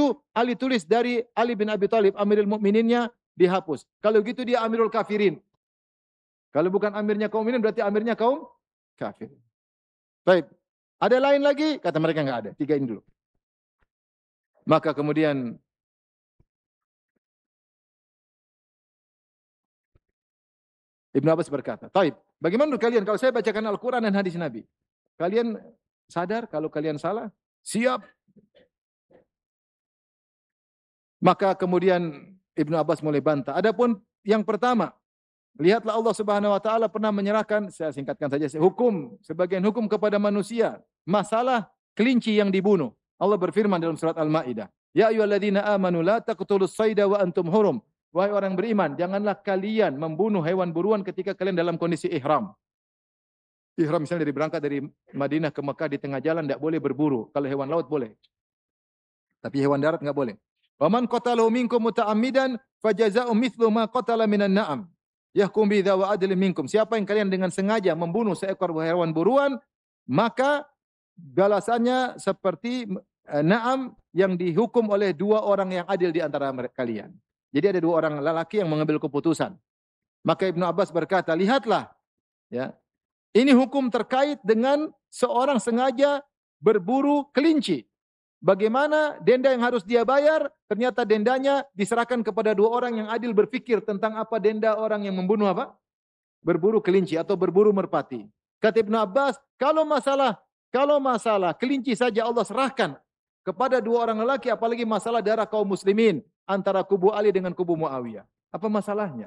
setuju, Ali tulis dari Ali bin Abi Thalib, Amirul Mukmininnya dihapus. Kalau gitu dia Amirul Kafirin. Kalau bukan amirnya kaum mukminin berarti amirnya kaum kafir. Baik. Ada lain lagi? Kata mereka enggak ada. 3 ini dulu. Maka kemudian Ibnu Abbas berkata, "Taib, bagaimana menurut kalian kalau saya bacakan Al-Quran dan hadis Nabi? Kalian sadar kalau kalian salah? Siap." Maka kemudian Ibnu Abbas mulai bantah. Adapun yang pertama, lihatlah Allah Subhanahu wa taala pernah menyerahkan, saya singkatkan saja, sebagian hukum kepada manusia. Masalah kelinci yang dibunuh. Allah berfirman dalam surat Al-Maidah, "Ya ayyuhalladzina amanu la taqtulus sayda wa antum hurum." Wahai orang beriman, janganlah kalian membunuh hewan buruan ketika kalian dalam kondisi ihram. Ihram misalnya berangkat dari Madinah ke Mekah di tengah jalan tidak boleh berburu. Kalau hewan laut boleh. Tapi hewan darat enggak boleh. Wa man qatalahu minkum muta'ammidan fajaza'u mithlu ma qatala minan na'am. Yahkum bi dzawa adlin minkum. Siapa yang kalian dengan sengaja membunuh seekor hewan buruan, maka balasannya seperti na'am yang dihukum oleh 2 orang yang adil di antara kalian. Jadi ada 2 orang lelaki yang mengambil keputusan. Maka Ibnu Abbas berkata, lihatlah, ya, ini hukum terkait dengan seorang sengaja berburu kelinci. Bagaimana denda yang harus dia bayar? Ternyata dendanya diserahkan kepada 2 orang yang adil berfikir tentang apa denda orang yang membunuh apa? Berburu kelinci atau berburu merpati. Kata Ibnu Abbas, kalau masalah kelinci saja Allah serahkan kepada 2 orang lelaki, apalagi masalah darah kaum muslimin antara kubu Ali dengan kubu Muawiyah. Apa masalahnya?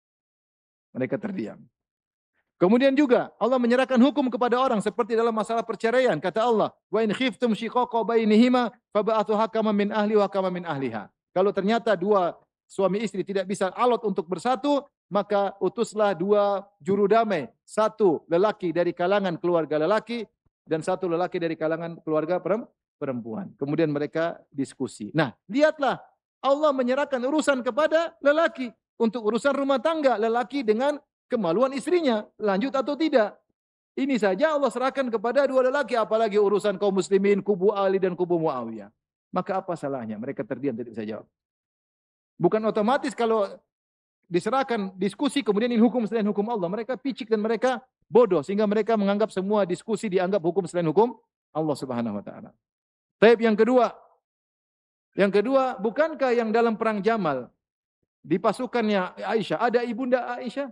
Mereka terdiam. Kemudian juga Allah menyerahkan hukum kepada orang seperti dalam masalah perceraian. Kata Allah, "Wa in khiftum shiqaqa bainihima fab'athu hakaman min ahli wa hakaman min ahliha." Kalau ternyata 2 suami istri tidak bisa alot untuk bersatu, maka utuslah 2 juru damai. 1 lelaki dari kalangan keluarga lelaki dan 1 lelaki dari kalangan keluarga perempuan. Kemudian mereka diskusi. Nah, lihatlah Allah menyerahkan urusan kepada lelaki. Untuk urusan rumah tangga, lelaki dengan kemaluan istrinya, lanjut atau tidak. Ini saja Allah serahkan kepada 2 lelaki, apalagi urusan kaum muslimin, kubu Ali dan kubu Muawiyah. Maka apa salahnya? Mereka terdiam, tidak bisa jawab. Bukan otomatis kalau diserahkan diskusi, kemudian ini hukum selain hukum Allah. Mereka picik dan mereka bodoh, sehingga mereka menganggap semua diskusi dianggap hukum selain hukum Allah Subhanahu wa taala. Taib yang kedua, bukankah yang dalam perang Jamal di pasukannya Aisyah ada ibunda Aisyah?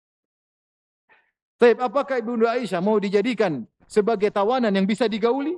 Taib, apakah ibunda Aisyah mau dijadikan sebagai tawanan yang bisa digauli?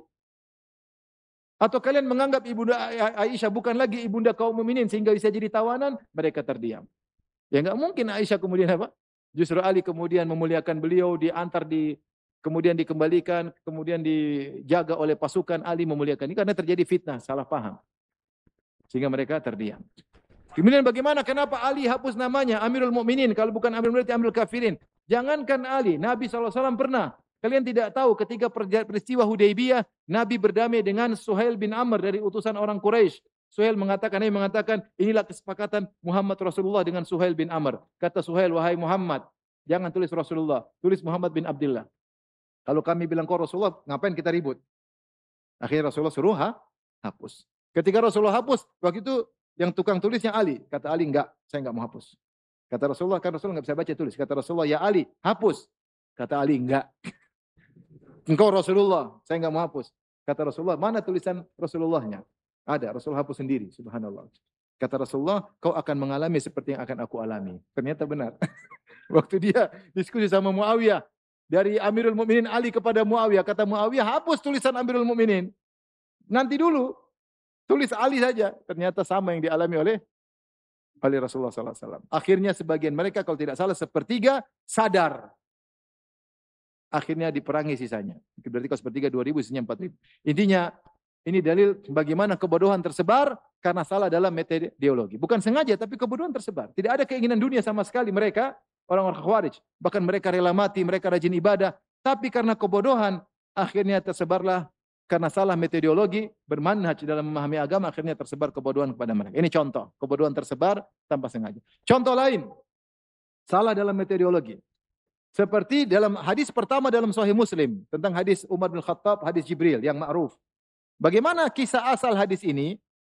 Atau kalian menganggap ibunda Aisyah bukan lagi ibunda kaum mukminin sehingga bisa jadi tawanan? Mereka terdiam. Ya enggak mungkin Aisyah kemudian apa? Justru Ali kemudian memuliakan beliau, kemudian dikembalikan, kemudian dijaga oleh pasukan, Ali memuliakan. Ini karena terjadi fitnah, salah paham. Sehingga mereka terdiam. Kemudian bagaimana? Kenapa Ali hapus namanya Amirul Mukminin kalau bukan Amirul Mukminin, Amirul Kafirin? Jangankan Ali, Nabi SAW pernah. Kalian tidak tahu ketika peristiwa Hudaybiyah, Nabi berdamai dengan Suhail bin Amr dari utusan orang Quraisy. Suhail mengatakan, inilah kesepakatan Muhammad Rasulullah dengan Suhail bin Amr. Kata Suhail, wahai Muhammad, jangan tulis Rasulullah, tulis Muhammad bin Abdullah. Kalau kami bilang kau Rasulullah, ngapain kita ribut? Akhirnya Rasulullah suruh hapus. Ketika Rasulullah hapus, waktu itu yang tukang tulisnya Ali. Kata Ali, enggak, saya enggak mau hapus. Kata Rasulullah, kan Rasulullah enggak bisa baca tulis. Kata Rasulullah, ya Ali, hapus. Kata Ali, enggak. Engkau Rasulullah, saya enggak mau hapus. Kata Rasulullah, mana tulisan Rasulullahnya? Ada, Rasulullah hapus sendiri, subhanallah. Kata Rasulullah, kau akan mengalami seperti yang akan aku alami. Ternyata benar. Waktu dia diskusi sama Muawiyah, dari Amirul Mukminin Ali kepada Muawiyah, kata Muawiyah, hapus tulisan Amirul Mukminin. Nanti dulu. Tulis Ali saja. Ternyata sama yang dialami oleh Rasulullah SAW. Akhirnya sebagian mereka kalau tidak salah 1/3 sadar. Akhirnya diperangi sisanya. Berarti kalau 1/3 2.000 sisanya 4.000. Intinya ini dalil bagaimana kebodohan tersebar karena salah dalam metodologi. Bukan sengaja tapi kebodohan tersebar. Tidak ada keinginan dunia sama sekali mereka, orang-orang Khawarij. Bahkan mereka rela mati, mereka rajin ibadah. Tapi karena kebodohan akhirnya tersebarlah. Karena salah metodologi, bermanhaj dalam memahami agama, akhirnya tersebar kebodohan kepada mereka. Ini contoh, kebodohan tersebar tanpa sengaja. Contoh lain, salah dalam metodologi. Seperti dalam hadis pertama dalam Sahih Muslim, tentang hadis Umar bin Khattab, hadis Jibril yang ma'ruf. Bagaimana kisah asal hadis ini?